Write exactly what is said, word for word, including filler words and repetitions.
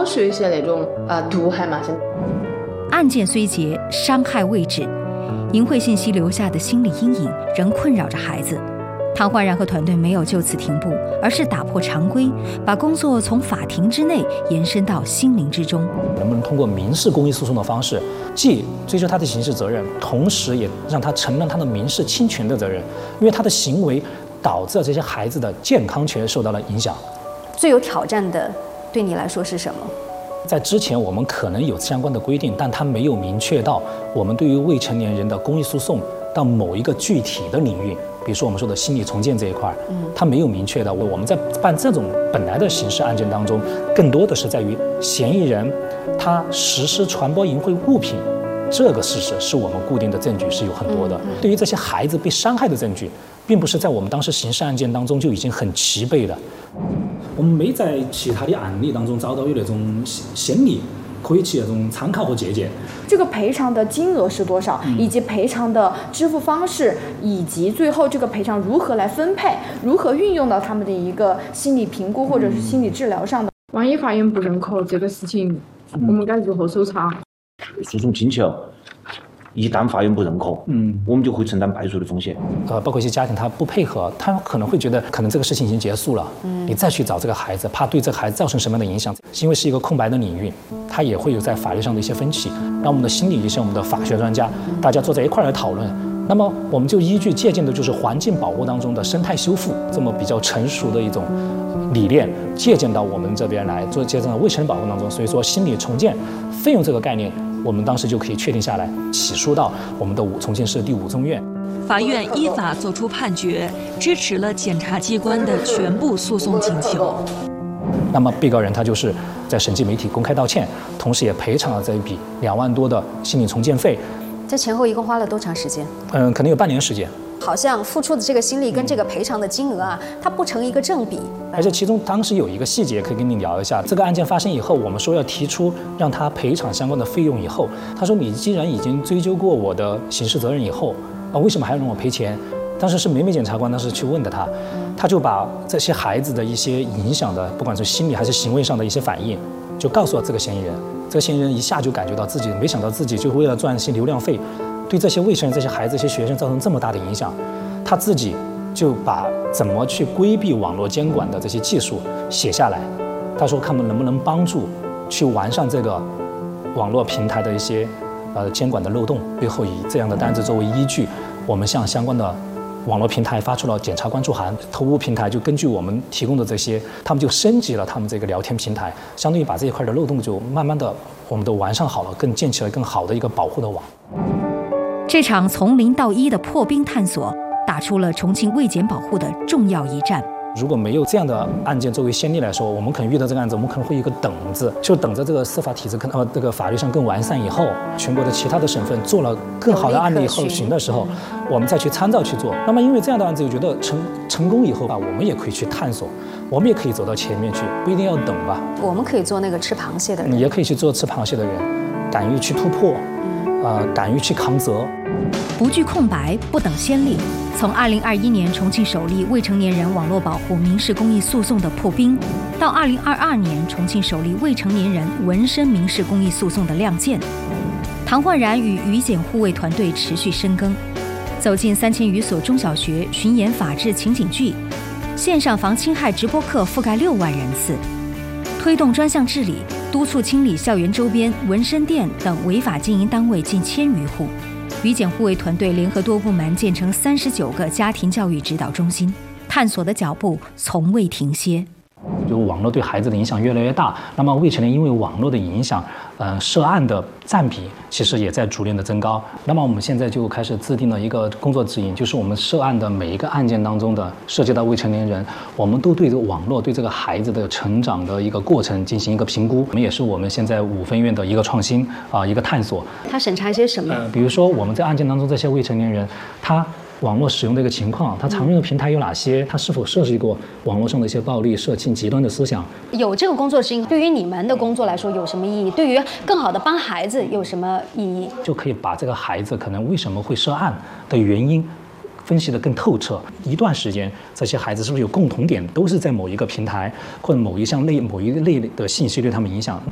少说一些那种呃毒害嘛。 案件虽结，伤害未止，淫秽信息留下的心理阴影仍困扰着孩子。唐焕然和团队没有就此停步，而是打破常规，把工作从法庭之内延伸到心灵之中。 能不能通过民事公益诉讼的方式，既追究他的刑事责任，同时也让他承认他的民事侵权的责任？因为他的行为导致了这些孩子的健康权受到了影响。 最有挑战的，对你来说是什么？ 在之前，我们可能有相关的规定，但它没有明确到我们对于未成年人的公益诉讼到某一个具体的领域。比如说我们说的心理重建这一块，嗯，它没有明确的。我们在办这种本来的刑事案件当中，更多的是在于嫌疑人他实施传播淫秽物品这个事实是我们固定的证据是有很多的。对于这些孩子被伤害的证据，并不是在我们当时刑事案件当中就已经很齐备的。我们没在其他的案例当中找到有那种先例可以起那种参考和借鉴。 这个赔偿的金额是多少，嗯、以及赔偿的支付方式，以及最后这个赔偿如何来分配，如何运用到他们的一个心理评估或者是心理治疗上的。 万一法院不认可这个事情，我们该如何搜查？ 诉讼进去了，一旦法院不认可，嗯，我们就会承担败诉的风险。 呃，包括一些家庭他不配合，他可能会觉得可能这个事情已经结束了，嗯，你再去找这个孩子，怕对这个孩子造成什么样的影响？因为是一个空白的领域，他也会有在法律上的一些分歧。让我们的心理医生、我们的法学专家，大家坐在一块来讨论。那么我们就依据借鉴的就是环境保护当中的生态修复这么比较成熟的一种理念，借鉴到我们这边来做借鉴到未成年保护当中。所以说心理重建费用这个概念，我们当时就可以确定下来，起诉到我们的重庆市第五中院。 法院依法作出判决，支持了检察机关的全部诉讼请求。 那么被告人他就是在审计媒体公开道歉，同时也赔偿了这一笔两万多的心理重建费。 这前后一共花了多长时间？ 嗯，可能有半年时间。 好像付出的这个心力跟这个赔偿的金额啊，它不成一个正比。 而且其中当时有一个细节可以跟你聊一下，这个案件发生以后，我们说要提出让他赔偿相关的费用以后，他说你既然已经追究过我的刑事责任以后，啊，为什么还要让我赔钱？当时是梅梅检察官当时去问的他，他就把这些孩子的一些影响的，不管是心理还是行为上的一些反应，就告诉了这个嫌疑人。这个嫌疑人一下就感觉到自己，没想到自己就为了赚一些流量费，对这些未成年这些孩子、这些学生造成这么大的影响，他自己就把怎么去规避网络监管的这些技术写下来。他说看能不能帮助去完善这个网络平台的一些呃监管的漏洞。最后以这样的单子作为依据，我们向相关的网络平台发出了检察关注函。投诉平台就根据我们提供的这些，他们就升级了他们这个聊天平台，相当于把这一块的漏洞就慢慢的我们都完善好了，更建起了更好的一个保护的网。 这场从零到一的破冰探索，打出了重庆卫检保护的重要一战。 如果没有这样的案件作为先例来说，我们可能遇到这个案子，我们可能会有一个等字，就等着这个司法体制更呃这个法律上更完善以后，全国的其他的省份做了更好的案例后循的时候，我们再去参照去做。那么因为这样的案子，我觉得成成功以后吧，我们也可以去探索，我们也可以走到前面去，不一定要等吧。 我们可以做那个吃螃蟹的人， 也可以去做吃螃蟹的人，敢于去突破，呃，敢于去扛责。 不惧空白，不等先例。从二零二一年重庆首例未成年人网络保护民事公益诉讼的破冰，到二零二二年重庆首例未成年人纹身民事公益诉讼的亮剑，唐焕然与于检护卫团队持续深耕，走进三千余所中小学巡演法治情景剧，线上防侵害直播课覆盖六万人次，推动专项治理，督促清理校园周边纹身店等违法经营单位近千余户。于检护卫团队联合多部门建成三十九个家庭教育指导中心，探索的脚步从未停歇。 就网络对孩子的影响越来越大，那么未成年因为网络的影响，呃，涉案的占比其实也在逐年的增高。那么我们现在就开始制定了一个工作指引，就是我们涉案的每一个案件当中的涉及到未成年人，我们都对这个网络对这个孩子的成长的一个过程进行一个评估。我们也是我们现在五分院的一个创新啊、呃，一个探索。 他审查一些什么？ 呃，比如说我们在案件当中这些未成年人，他网络使用的一个情况，它常用的平台有哪些？它是否涉及过网络上的一些暴力、色情、极端的思想？ 有这个工作指引，对于你们的工作来说有什么意义？对于更好的帮孩子有什么意义？ 就可以把这个孩子可能为什么会涉案的原因分析得更透彻。一段时间，这些孩子是不是有共同点，都是在某一个平台或者某一项类、某一类的信息对他们影响？